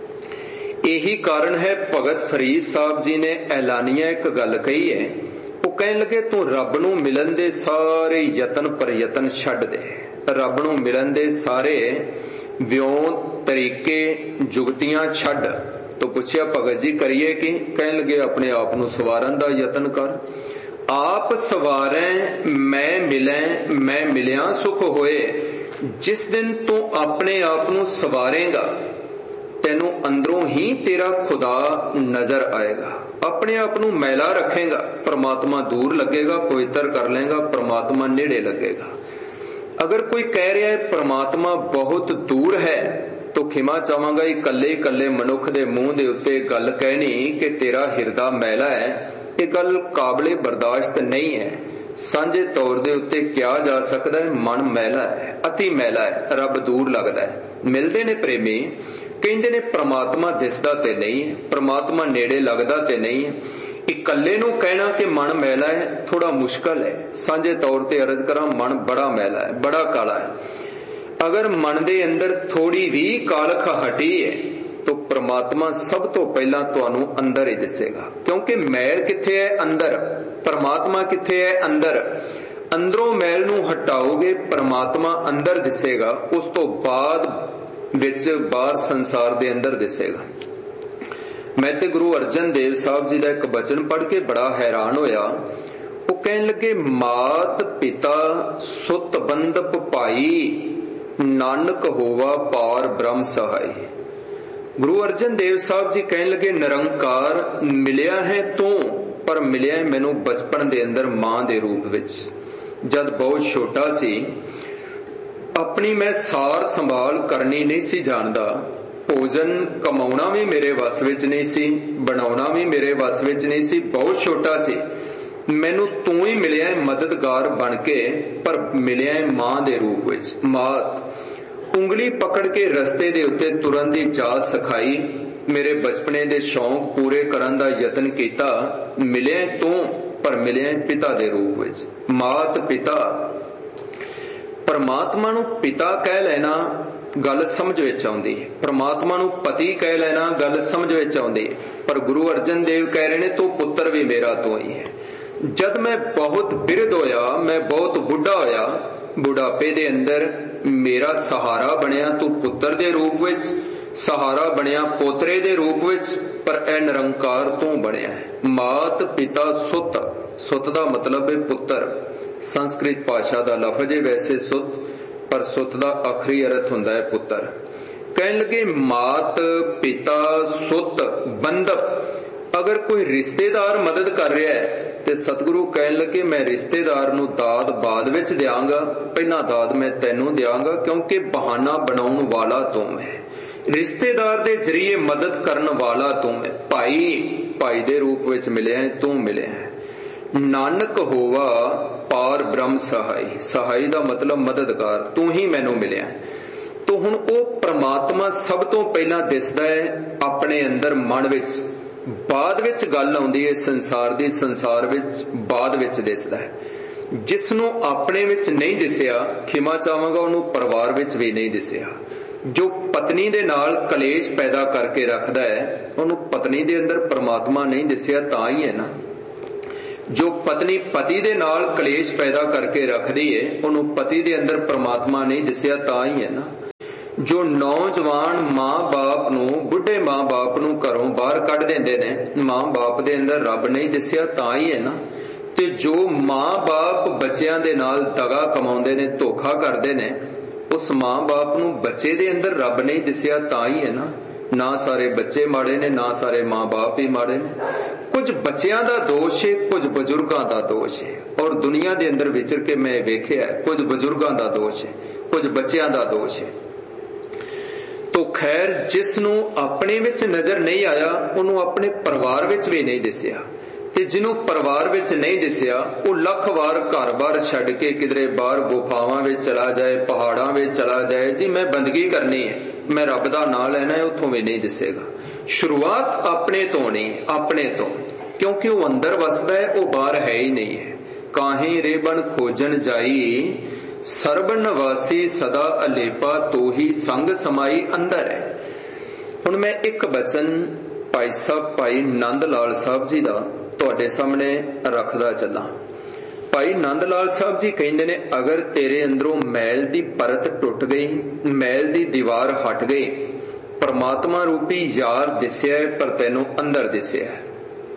ਇਹੀ ਕਾਰਨ ਹੈ ਭਗਤ ਫਰੀਦ ਸਾਹਿਬ ਜੀ ਨੇ ਐਲਾਨੀਆਂ ਇੱਕ ਗੱਲ ਕਹੀ ਹੈ। ਉਹ ਕਹਿਣ ਲੱਗੇ ਤੂੰ ਰੱਬ ਨੂੰ ਮਿਲਣ ਦੇ ਸਾਰੇ ਯਤਨ ਪ੍ਰਯਤਨ ਛੱਡ ਦੇ। ਰੱਬ ਨੂੰ ਮਿਲਣ ਦੇ ਸਾਰੇ ਵਿਉਂ ਤਰੀਕੇ ਜੁਗਤੀਆਂ ਛੱਡ। ਤੋ ਪੁੱਛਿਆ ਭਗਤ ਜੀ ਕਰੀਏ ਕੀ? ਕਹਿਣ ਲੱਗੇ ਆਪਣੇ ਆਪ ਨੂੰ ਸਵਾਰਨ ਦਾ ਯਤਨ ਕਰ। ਆਪ ਸਵਾਰੈ ਮੈਂ ਮਿਲੈ, ਮੈਂ ਮਿਲਿਆ ਸੁਖ ਹੋਏ। ਜਿਸ ਦਿਨ ਤੂੰ ਆਪਣੇ ਆਪ ਨੂੰ ਸਵਾਰੇਗਾ ਤੈਨੂੰ ਅੰਦਰੋਂ ਹੀ ਤੇਰਾ ਖੁਦਾ ਨਜ਼ਰ ਆਏਗਾ। ਆਪਣੇ ਆਪ ਨੂੰ ਮੈਲਾ ਰੱਖੇਗਾ, ਪ੍ਰਮਾਤਮਾ ਦੂਰ ਲੱਗੇਗਾ, ਪਵਿੱਤਰ ਕਰ ਲੇਗਾ, ਪ੍ਰਮਾਤਮਾ ਨੇੜੇ ਲੱਗੇਗਾ। ਅਗਰ ਕੋਈ ਕਹਿ ਰਿਹਾ ਹੈ ਪ੍ਰਮਾਤਮਾ ਬਹੁਤ ਦੂਰ ਹੈ ਤਾਂ ਖਿਮਾ ਚਾਹਾਂਗਾ, ਇਕੱਲੇ ਇਕੱਲੇ ਮਨੁੱਖ ਦੇ ਮੂੰਹ ਦੇ ਉੱਤੇ ਗੱਲ ਕਹਿਣੀ ਕਿ ਤੇਰਾ ਹਿਰਦਾ ਮੈਲਾ ਹੈ, ਇਹ ਗੱਲ ਕਾਬਲੇ ਬਰਦਾਸ਼ਤ ਨਹੀਂ ਹੈ। ਸਾਂਝੇ ਤੌਰ ਦੇ ਉੱਤੇ ਕਿਹਾ ਜਾ ਸਕਦਾ ਹੈ ਮਨ ਮੈਲਾ ਹੈ, ਅਤੀ ਮੈਲਾ ਹੈ, ਰੱਬ ਦੂਰ ਲੱਗਦਾ ਹੈ। ਮਿਲਦੇ ਨੇ ਪ੍ਰੇਮੀ, ਕਹਿੰਦੇ ਨੇ ਪ੍ਰਮਾਤਮਾ ਦਿਸਦਾ ਤੇ ਨਹੀਂ ਹੈ, ਪ੍ਰਮਾਤਮਾ ਨੇੜੇ ਲੱਗਦਾ ਤੇ ਨਹੀਂ ਹੈ। ਇਕੱਲੇ ਨੂੰ ਕਹਿਣਾ ਕਿ ਮਨ ਮੈਲਾ ਹੈ ਥੋੜਾ ਮੁਸ਼ਕਲ ਹੈ। ਸਾਂਝੇ ਤੌਰ ਤੇ ਅਰਜ਼ ਕਰਾਂ, ਮਨ ਬੜਾ ਮੈਲਾ ਹੈ, ਬੜਾ ਕਾਲਾ ਹੈ। ਅਗਰ ਮਨ ਦੇ ਅੰਦਰ ਥੋੜੀ ਵੀ ਕਾਲਖ ਹਟੀ ਹੈ ਤਾਂ ਪ੍ਰਮਾਤਮਾ ਸਭ ਤੋਂ ਪਹਿਲਾਂ ਤੁਹਾਨੂੰ ਅੰਦਰ ਹੀ ਦਿਸੇਗਾ। ਕਿਉਂਕਿ ਮੈਲ ਕਿੱਥੇ ਹੈ? ਅੰਦਰ। ਪ੍ਰਮਾਤਮਾ ਕਿੱਥੇ ਹੈ? ਅੰਦਰ। ਅੰਦਰੋਂ ਮੈਲ ਨੂੰ ਹਟਾਓਗੇ ਪ੍ਰਮਾਤਮਾ ਅੰਦਰ ਦਿਸੇਗਾ, ਉਸ ਤੋਂ ਬਾਅਦ ਵਿੱਚ ਬਾਹਰ ਸੰਸਾਰ ਦੇ ਅੰਦਰ ਦਿਸੇਗਾ। ਮੈਂ ਤੇ ਗੁਰੂ ਅਰਜਨ ਦੇਵ ਸਾਹਿਬ ਜੀ ਦਾ ਇੱਕ ਬਚਨ ਪੜ੍ਹ ਕੇ ਬੜਾ ਹੈਰਾਨ ਹੋਇਆ। ਉਹ ਕਹਿਣ ਲੱਗੇ ਮਾਤ ਪਿਤਾ ਸੁਤ ਬੰਧਪ ਭਾਈ, ਨਾਨਕ ਹੋਵਾ ਪਾਰ ਬ੍ਰਹਮ ਸਹਾਈ। ਗੁਰੂ ਅਰਜਨ ਦੇਵ ਸਾਹਿਬ ਜੀ ਕਹਿਣ ਲੱਗੇ ਨਿਰੰਕਾਰ ਮਿਲਿਆ ਹੈ ਤੂੰ, ਪਰ ਮਿਲਿਆ ਮੈਨੂੰ ਬਚਪਨ ਦੇ ਅੰਦਰ ਮਾਂ ਦੇ ਰੂਪ ਵਿੱਚ। ਜਦ ਬਹੁਤ ਛੋਟਾ ਸੀ ਆਪਣੀ ਮੈਂ ਸਾਰ ਸੰਭਾਲ ਕਰਨੀ ਨਹੀਂ ਸੀ ਜਾਣਦਾ। ਭੋਜਨ ਕਮਾਉਣਾ ਵੀ ਮੇਰੇ ਵੱਸ ਵਿੱਚ ਨਹੀਂ ਸੀ, ਬਣਾਉਣਾ ਵੀ ਮੇਰੇ ਵੱਸ ਵਿੱਚ ਨਹੀਂ ਸੀ, ਬਹੁਤ ਛੋਟਾ ਸੀ। ਮੈਨੂੰ ਤੂੰ ਹੀ ਮਿਲਿਆ ਮਦਦਗਾਰ ਬਣ ਕੇ, ਪਰ ਮਿਲਿਆ ਮਾਂ ਦੇ ਰੂਪ ਵਿੱਚ। ਮਾਤ ਉਂਗਲੀ ਪਕੜ ਕੇ ਰਸਤੇ ਦੇ ਉੱਤੇ ਤੁਰਨ ਦੀ ਜਾਚ ਸਿਖਾਈ, ਮੇਰੇ ਬਚਪਨੇ ਦੇ ਸ਼ੌਂਕ ਪੂਰੇ ਕਰਨ ਦਾ ਯਤਨ ਕੀਤਾ। ਮਿਲਿਆ ਤੂੰ, ਪਰ ਮਿਲਿਆ ਪਿਤਾ ਦੇ ਰੂਪ ਵਿੱਚ। ਮਾਤ ਪਿਤਾ, ਪਰਮਾਤਮਾ ਨੂੰ ਪਿਤਾ ਕਹਿ ਲੈਣਾ ਗੱਲ ਸਮਝ ਵਿੱਚ ਆਉਂਦੀ ਹੈ, ਪਰਮਾਤਮਾ ਨੂੰ ਪਤੀ ਕਹਿ ਲੈਣਾ ਗੱਲ ਸਮਝ ਵਿੱਚ ਆਉਂਦੀ ਹੈ। ਪਰ ਗੁਰੂ ਅਰਜਨ ਦੇਵ ਕਹਿ ਰਹੇ ਨੇ ਤੂੰ ਪੁੱਤਰ ਵੀ ਮੇਰਾ ਤੋਂ ਹੀ ਹੈ। ਜਦ ਮੈਂ ਬਹੁਤ ਬਿਰਧ ਹੋਇਆ, ਮੈਂ ਬਹੁਤ ਬੁੱਢਾ ਹੋਇਆ, ਬੁਢਾਪੇ ਦੇ ਅੰਦਰ ਮੇਰਾ ਸਹਾਰਾ ਬਣਿਆ ਤੂੰ ਪੁੱਤਰ ਦੇ ਰੂਪ ਵਿੱਚ, ਸਹਾਰਾ ਬਣਿਆ ਪੋਤਰੇ ਦੇ ਰੂਪ ਵਿੱਚ, ਪਰ ਇਹ ਨਿਰੰਕਾਰ ਤੋਂ ਬਣਿਆ ਹੈ। ਮਾਤ ਪਿਤਾ ਸੁਤ, ਸੁਤ ਦਾ ਮਤਲਬ ਹੈ ਪੁੱਤਰ। ਸੰਸਕ੍ਰਿਤ ਭਾਸ਼ਾ ਦਾ ਲਫ਼ਜ਼ ਹੈ ਵੈਸੇ ਸੁਤ, ਪਰ ਸੁਤ ਦਾ ਆਖਰੀ ਅਰਥ ਹੁੰਦਾ ਹੈ ਪੁੱਤਰ। ਕਹਿਣ ਲੱਗੇ ਮਾਤ ਪਿਤਾ ਸੁਤ ਬੰਧਪ। ਅਗਰ ਕੋਈ ਰਿਸ਼ਤੇਦਾਰ ਮਦਦ ਕਰ ਰਿਹਾ ਹੈ ਤੇ ਸਤਿਗੁਰੂ ਕਹਿਣ ਲੱਗੇ ਮੈਂ ਰਿਸ਼ਤੇਦਾਰ ਨੂੰ ਦਾਤ ਬਾਅਦ ਵਿੱਚ ਦਿਆਂਗਾ, ਪਹਿਲਾਂ ਦਾਤ ਮੈਂ ਤੈਨੂੰ ਦਿਆਂਗਾ, ਕਿਉਂਕਿ ਬਹਾਨਾ ਬਣਾਉਣ ਵਾਲਾ ਤੂੰ ਹੈ। ਰਿਸ਼ਤੇਦਾਰ ਦੇ ਜ਼ਰੀਏ ਮਦਦ ਕਰਨ ਵਾਲਾ ਤੂੰ ਹੈ। ਭਾਈ, ਭਾਈ ਦੇ ਰੂਪ ਵਿੱਚ ਮਿਲਿਆ ਹੈ, ਤੂੰ ਮਿਲਿਆ ਹੈ। ਨਾਨਕ ਹੋਵਾ ਪਾਰ ਬ੍ਰਹਮ ਸਹਾਈ, ਸਹਾਈ ਦਾ ਮਤਲਬ ਮਦਦਗਾਰ, ਤੂੰ ਹੀ ਮੈਨੂੰ ਮਿਲਿਆ। ਤੋ ਹੁਣ ਉਹ ਪ੍ਰਮਾਤਮਾ ਸਭ ਤੋਂ ਪਹਿਲਾਂ ਦਿਸਦਾ ਹੈ ਆਪਣੇ ਅੰਦਰ ਮਨ ਵਿੱਚ, ਬਾਅਦ ਵਿੱਚ ਗੱਲ ਆਉਂਦੀ ਹੈ ਸੰਸਾਰ ਦੀ, ਸੰਸਾਰ ਵਿੱਚ ਬਾਅਦ ਵਿੱਚ ਦਿਸਦਾ ਹੈ। ਜਿਸ ਨੂੰ ਆਪਣੇ ਵਿੱਚ ਨਹੀਂ ਦਿਸਿਆ, ਖਿਮਾ ਚਾਹਾਂਗਾ, ਉਹਨੂੰ ਪਰਿਵਾਰ ਵਿੱਚ ਵੀ ਨਹੀਂ ਦਿਸਿਆ। ਜੋ ਪਤਨੀ ਦੇ ਨਾਲ ਕਲੇਸ਼ ਪੈਦਾ ਕਰਕੇ ਰੱਖਦਾ ਹੈ, ਉਹਨੂੰ ਪਤਨੀ ਦੇ ਅੰਦਰ ਪਰਮਾਤਮਾ ਨਹੀਂ ਦਿਸਿਆ, ਤਾਂ ਹੀ ਹੈ ਨਾ। जो पत्नी पति दे नाल कलेश पैदा करके रखदी है उन्हों पति दे अंदर परमात्मा नहीं दिसिया तां ही है ना। जो नौजवान मां बाप नूं बुढ़े मां बाप नूं घरों बाहर कढ देंदे ने मां बाप दे अंदर रब नहीं दिसिया तां ही है ना। ते जो मां बाप बच्चियां दे नाल दगा कमाउंदे ने धोखा करदे ने उस मां बाप नूं बच्चे दे अंदर रब नहीं दिसिया तां ही है ना। ना सारे बच्चे माड़े ने ना सारे मां बाप ही माड़े ने। कुछ बच्चियां दा दोष है कुछ बजुर्गां दा दोष है और दुनिया दे अंदर विचर के मैं वेखिया कुछ बजुर्गां दा दोष है कुछ बच्चियां दा दोष है। तो खैर जिसनों अपने विच नजर नहीं आया उन्होंने अपने परिवार विच भी नहीं दिसिया ते जिन्हों परिवार विच नहीं दिसिया वो लख वार घर बार छड्ड के किधरे बाहर गुफावां विच चला जाए पहाड़ां विच चला जाए जी मैं बंदगी करनी है मैं रब दा नाम लेना है उत्थों भी नहीं दिसेगा। शुरुआत अपने तो नहीं अपने तो क्योंकि वो अंदर वसदा है वो बाहर है ही नहीं है। काहीं रेबन खोजन जाई सर्ब निवासी सदा अलेपा तो ही संग समाई अंदर है। हुण मैं एक बचन भाई साहब भाई नंद लाल साहब जी दा तुहाडे सामने रखदा चला। भाई नंद लाल साहब जी कहंदे ने अगर तेरे अंदरों मैल दी परत टुट गई मैल दी दीवार हट गई परमात्मा रूपी यार दिसिया है पर तैनूं अंदर दिसिया है।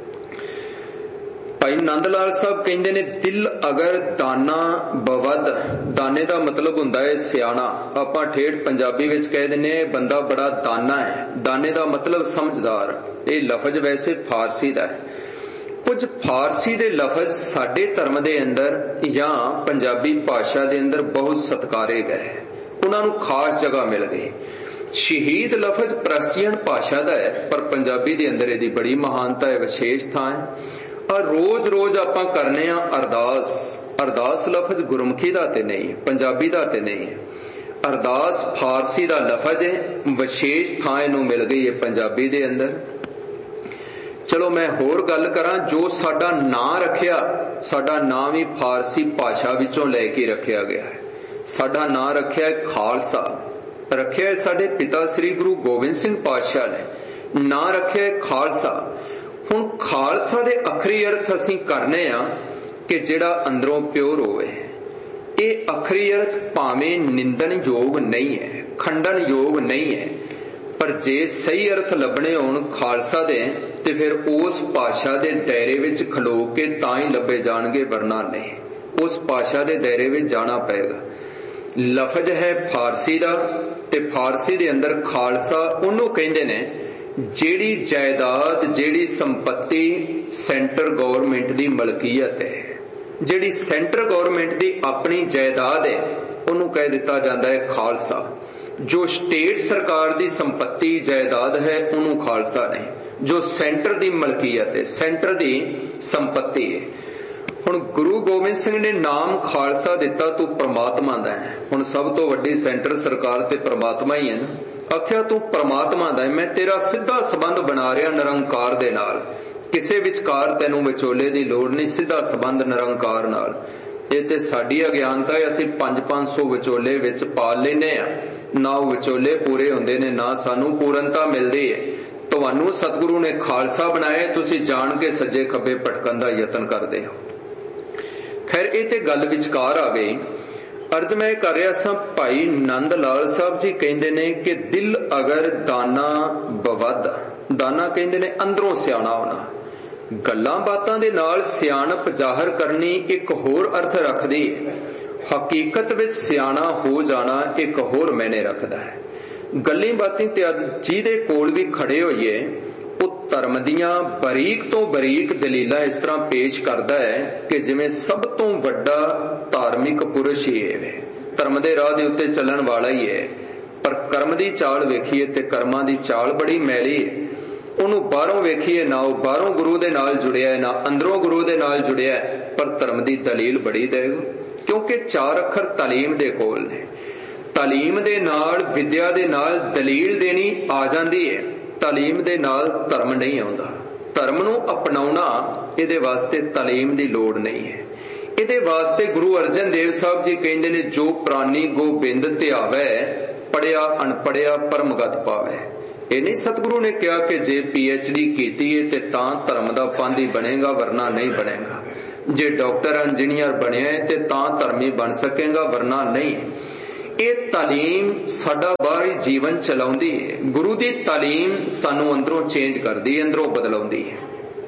भाई नंद लाल साहब कहंदे ने दिल अगर दाना बवद दाने दा मतलब हुंदा है सियाणा आपां ठेठ पंजाबी विच कह दिंदे ने बंदा बड़ा दाना है। दाने दा मतलब समझदार। ये लफज वैसे फारसी दा है। कुछ फारसी दे लफज साडे धर्म दे अंदर या पंजाबी भाषा दे अंदर बहुत सत्कारे गए उन्हां नूं खास जगह मिल गई। शहीद लफज पर्शियन भाषा दा है पर पंजाबी दे अंदर इहदी बड़ी महानता है विशेष थां है। और रोज रोज आपां करने आ अरदास अरदास लफज गुरमुखी दा ते नहीं है पंजाबी दा ते नहीं है। अरदास फारसी दा लफज है विशेष थां इहनूं मिल गई है पंजाबी दे अंदर। चलो मैं होर गल करां जो साडा नां रखिया साडा नां भी फारसी भाषा विचों लैके रखिया गया है। साडा नां रखिया है खालसा रखिया है साडे पिता श्री गुरु गोबिंद सिंह पातशाह ने नां रखिया है खालसा। हुण खालसा दे अखरी अर्थ असीं करने आ कि जिहड़ा अंदरों प्योर होवे। ये अखरी अर्थ भावें निंदन योग नहीं है खंडन योग नहीं है पर जे सही अर्थ लभने होण खालसा दे ते फिर उस भाषा दे दायरे विच खलो के तां ही लभे जाणगे वरना नहीं। उस भाषा दे दायरे विच जाना पएगा। लफज है फारसी दा ते फारसी दे अंदर खालसा उन्हों कहंदे ने जेड़ी जायदाद जेड़ी संपत्ति सेंटर गवर्नमेंट दी मलकीयत है जेड़ी सेंटर गवर्नमेंट दी अपनी जायदाद है उन्हों कह दिता जाता है खालसा। जो स्टेट सरकार दी संपत्ति जायदाद है उन्हों खालसा नहीं। जो सेंटर दी मलकीयत है सेंटर दी संपत्ति है। हुण गुरु गोबिंद सिंह ने नाम खालसा दिता तू परमात्मा दा है। हुण सब तो वड्डी सेंटर सरकार ते परमात्मा ही है ना। आख्या तू परमात्मा दा है मैं तेरा सीधा संबंध बना रहा निरंकार दे नाल किसे विचकार तैनूं विचोले दी लोड़ नहीं सीधा संबंध निरंकार नाल। ये ते साडी अज्ञानता है असीं 500 विचोले विच पाल लैने आ ना वो विचोले पूरे हुंदे ने ना सानू पूरनता मिलदी है। तुहानू सतगुरु ने खालसा बनाया तुसीं जाण के सज्जे खब्बे भटकण दा यतन करदे हो। खैर ये ते गल विचकार आ गई। अर्ज मैं कर रहा सा भाई नंद लाल साहब जी कहंदे ने कि दिल अगर दाना बवद दाना कहंदे ने अंदरों सियाणा होना गल्लां बातां दे नाल सियाणप जाहिर करनी एक होर अर्थ रखदी है। हकीकत विच सियाणा हो जाना एक होर मैने रखदा है। गल्ली बातें ते अज जिहदे कोल भी खड़े होइए ਉਹ ਧਰਮ ਦੀਆਂ ਬਰੀਕ ਤੋਂ ਬਰੀਕ ਦਲੀਲਾਂ ਇਸ ਤਰ੍ਹਾਂ ਪੇਸ਼ ਕਰਦਾ ਹੈ ਕਿ ਜਿਵੇਂ ਸਭ ਤੋਂ ਵੱਡਾ ਧਾਰਮਿਕ ਪੁਰਸ਼ ਹੀ ਹੈ ਧਰਮ ਦੇ ਰਾਹ ਦੇ ਉੱਤੇ ਚੱਲਣ ਵਾਲਾ ਹੀ ਹੈ ਪਰ ਕਰਮ ਦੀ ਚਾਲ ਵੇਖੀਏ ਤੇ ਕਰਮਾਂ ਦੀ ਚਾਲ ਬੜੀ ਮੈਲੀ ਹੈ। ਉਹਨੂੰ ਬਾਹਰੋਂ ਵੇਖੀਏ ਨਾ ਉਹ ਬਾਹਰੋਂ ਗੁਰੂ ਦੇ ਨਾਲ ਜੁੜਿਆ ਨਾ ਅੰਦਰੋਂ ਗੁਰੂ ਦੇ ਨਾਲ ਜੁੜਿਆ ਪਰ ਧਰਮ ਦੀ ਦਲੀਲ ਬੜੀ ਦੇਗਾ ਕਿਉਂਕਿ 4 ਅੱਖਰ ਤਾਲੀਮ ਦੇ ਕੋਲ ਨੇ। ਤਾਲੀਮ ਦੇ ਨਾਲ ਵਿਦਿਆ ਦੇ ਨਾਲ ਦਲੀਲ ਦੇਣੀ ਆ ਜਾਂਦੀ ਹੈ ਤਾਲੀਮ ਦੇ ਨਾਲ ਧਰਮ ਨਹੀਂ ਆਉਂਦਾ। ਧਰਮ ਨੂੰ ਅਪਣਾਉਣਾ ਇਹਦੇ ਵਾਸਤੇ ਤਾਲੀਮ ਦੀ ਲੋੜ ਨਹੀਂ ਹੈ। ਇਹਦੇ ਵਾਸਤੇ ਗੁਰੂ ਅਰਜਨ ਦੇਵ ਸਾਹਿਬ ਜੀ ਕਹਿੰਦੇ ਨੇ ਜੋ ਪ੍ਰਾਨੀ ਗੋਬਿੰਦ ਧਿਆਵੈ ਪੜਿਆ ਅਣਪੜਿਆ ਪਰਮਗਤ ਪਾਵੈ। ਇਹ ਨਹੀਂ ਸਤਿਗੁਰੂ ਨੇ ਕਿਹਾ ਕਿ ਜੇ PhD ਕੀਤੀ ਹੈ ਤੇ ਤਾਂ ਧਰਮ ਦਾ ਪਾਂਧੀ ਬਣੇਗਾ ਵਰਨਾ ਨਹੀਂ ਬਣੇਗਾ। जे डॉक्टर इंजीनियर बनिया ते तां धर्मी बन सकेगा, वरना नहीं। ये तालीम साडा बाहरी जीवन चलाउंदी है। गुरु की तालीम सानू अंदरों चेंज करदी है, अंदरों बदलाउंदी है।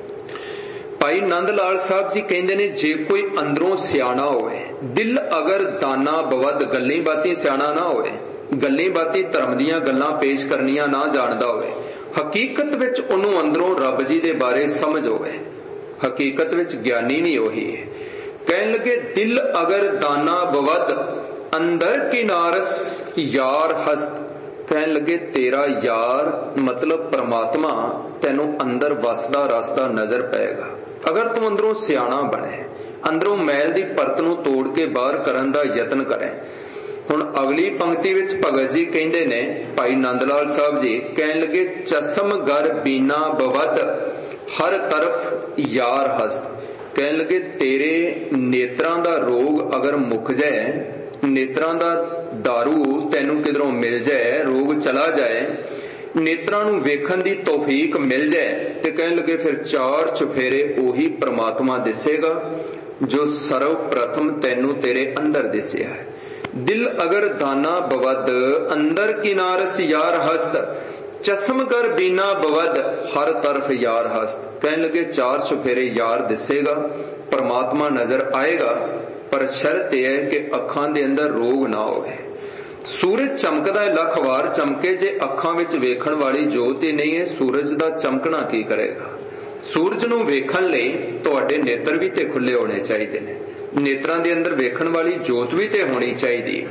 भाई नंद लाल साहब जी कहते ने, जे कोई अंदरों सियाणा होए, दिल अगर दाना बवद, गल्ली बाती सियाणा ना होए, गल्ली बाती धर्म दीयां गल्लां पेश करनियां ना जानदा होए, हकीकत विच उहनूं अंदरों रब जी दे बारे समझ होवे, हकीकत विच ज्ञानी नहीं ओही है। कहन लगे, दिल अगर दाना बवद, अंदर की नारस यार हस्त। कहन लगे, तेरा यार मतलब परमात्मा तैनू अंदर वसदा रसदा नजर पेगा अगर तू अंदरों सियाणा बने, अंदरों मैल दी परत नू तोड़ के बाहर करन दा यतन करे। हुण अगली पंक्ति विच भगत जी कहंदे ने, भाई नंद लाल साहब जी कहन लगे, चसम गर बीना बवद, हर तरफ यार हस्त। कहन लगे, तेरे नेत्रां दा रोग अगर मुक जाए, नेत्रां दा दारू तैनू किधरों मिल जाए, रोग चला जाए, नेत्रां नू वेखण दी तौफीक मिल जाए, ते कहन लगे फिर चार चुफेरे ओही परमात्मा दिसेगा जो सर्व प्रथम तैनू तेरे अंदर दिसिया है। दिल अगर दाना बवद, अंदर की नारस यार हस्त, चश्म कर बीना बवद, हर तरफ यार हस्त। कहन लगे, चार चुफेरे यार दिसेगा, परमात्मा नजर आएगा, पर शर्त यह है कि अखां दे अंदर रोग ना होवे। सूरज चमकदा है, लख वार चमके, जे अखां विच वेखण वाली जोत ही नहीं है, सूरज दा चमकना की करेगा। सूरज नू वेखण लई तुहाडे नेत्र भी ते खुले होने चाहिए ने, नेत्रां दे अंदर वेखण वाली जोत भी ते होनी चाहिए।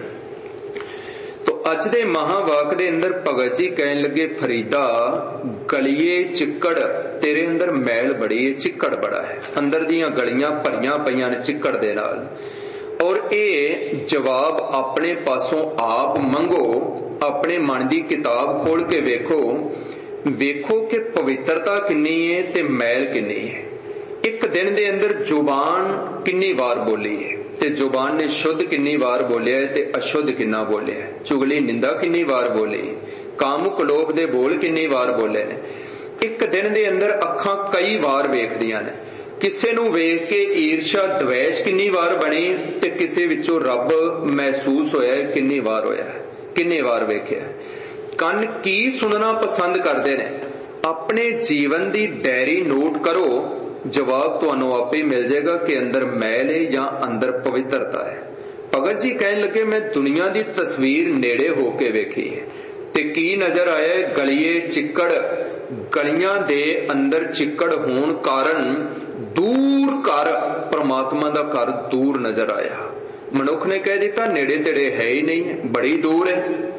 तो अज दे महावाक दे अंदर भगत जी कहन लगे, फरीदा गलिए चिक्कड़, तेरे अंदर मैल बड़ी है, चिक्कड़ बड़ा है, अंदर दियां गलियां भरियां पईयां ने चिक्कड़ दे नाल। और ये जवाब अपने पासों आप मंगो, अपने मन की किताब खोल के वेखो, वेखो कि पवित्रता किन्नी है ते मैल किन्नी है। एक दिन दे अंदर जुबान किन्नी बार बोली है, ते जुबान ने शुद्ध किन्नी बार बोलिया है ते अशुद्ध किन्ना बोलिया है, चुगली निंदा किन्नी बार बोली, कामुक लोभ दे बोल किन्नी बार बोले ने। एक दिन दे अंदर अखां कई बार वेखदियां ने, किसे नू वेख के ईर्षा द्वेष किन्नी बार बनी, ते किसे विचों रब महसूस होया है किन्नी बार होया है, किन्नी बार वेख्या। कन की सुनना पसंद करते ने, अपने जीवन की डायरी नोट करो, जवाब तुहानू आपे ही मिल जाएगा कि अंदर मैल है या अंदर पवित्रता है। भगत जी कहन लगे, मैं दुनिया की तस्वीर नेड़े होके वेखी है, ते की नजर आया, गलिए चिक्कड़, गलियां दे अंदर चिक्कड़ होने कारण दूर घर, परमात्मा दा घर दूर नजर आया। मनुख ने कह दिता नेड़े तेड़े है ही नहीं, बड़ी दूर है।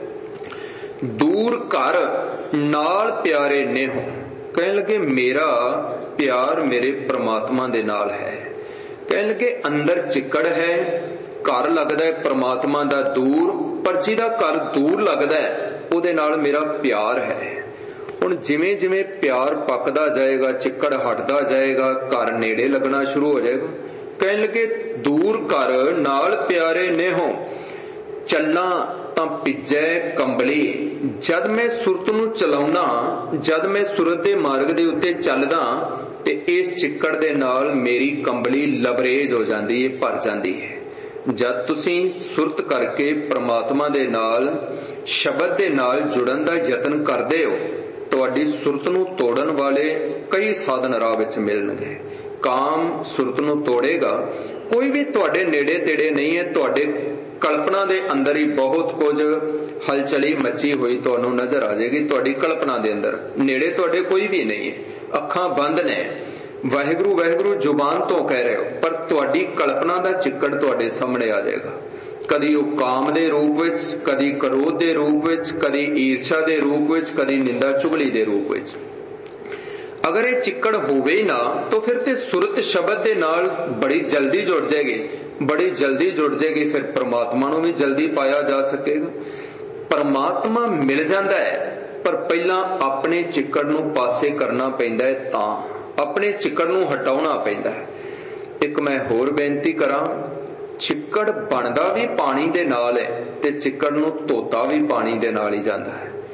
दूर घर नाल प्यारे ने हो, कहने लगे मेरा प्यार मेरे परमात्मा दे नाल है। कहने लगे अंदर चिक्कड़ है, घर लगदा है परमात्मा दा दूर, पर जिहदा घर दूर लगदा है उहदे नाल मेरा प्यार है। हुण जिवें जिवें प्यार पकदा जाएगा, चिक्कड़ हटदा जाएगा, घर नेड़े लगना शुरू हो जाएगा। कहने लगे दूर घर नाल प्यारे ने हो, चलना तां पिज्जै कंबली। जद मैं सुरत नू चलाउना, जद मैं सुरत दे मार्ग दे उत्ते चलदा ते इस चिक्कड़ दे नाल मेरी कंबली लबरेज हो जाती है, भर जाती है। जद तुसीं सुरत करके परमात्मा दे नाल, शब्द दे नाल जुड़न दा यतन करदे हो, तुहाडी सुरत नू तोड़न वाले कई साधन राह विच मिलणगे। काम सुरत नू तोड़ेगा, कोई भी तुहाडे नेड़े तेड़े नहीं है, तुहाडे कल्पना दे अंदर ही बहुत कुछ हलचली मची हुई तुहानू नजर आ जाएगी। तुहाडी कल्पना दे अंदर नेड़े तुहाडे कोई भी नहीं है, अखां बंद ने, वाहिगुरू वाहिगुरू जुबान तो कह रहे हो, पर तुहाडी कल्पना दा चिक्कड़ तुहाडे सामने आ जाएगा। कदी वो काम दे रूप विच, कदी क्रोध दे रूप विच, कदी ईर्षा दे रूप विच, कदी निंदा चुगली दे रूप विच। अगर ये चिक्कड़ होवे ही ना तो फिर ते सुरत शब्द दे नाल बड़ी जल्दी जुड़ जाएगी, बड़ी जल्दी जुड़ जाएगी, फिर परमात्मा नू भी जल्दी पाया जा सकेगा। परमात्मा मिल जाता है, पर पहला अपने चिक्कड़ नू पासे करना पैंदा है, तां अपने चिक्कड़ नू हटाउणा पैंदा है। एक मैं होर बेनती करां, चिक्कड़ बनदा भी पानी दे नाल है ते चिक्कड़ नू धोता भी पानी दे नाल ही जांदा है।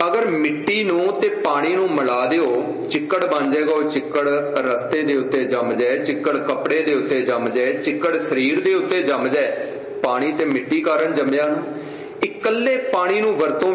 ਅਗਰ ਮਿੱਟੀ ਨੂੰ ਤੇ ਪਾਣੀ ਨੂੰ ਮਿਲਾ ਦਿਓ, ਚਿੱਕੜ ਬਣ ਜਾਏਗਾ। ਉਹ ਚਿੱਕੜ ਰਸਤੇ ਦੇ ਉੱਤੇ ਜੰਮ ਜਾਏ, ਚਿੱਕੜ ਕੱਪੜੇ ਦੇ ਉੱਤੇ ਜੰਮ ਜਾਏ, ਚਿੱਕੜ ਸਰੀਰ ਦੇ ਉੱਤੇ ਜੰਮ ਜਾਏ, ਪਾਣੀ ਤੇ ਮਿੱਟੀ ਕਾਰਨ ਜੰਮਿਆ ਨਾ। ਇਕੱਲੇ ਪਾਣੀ ਨੂੰ ਵਰਤੋਂ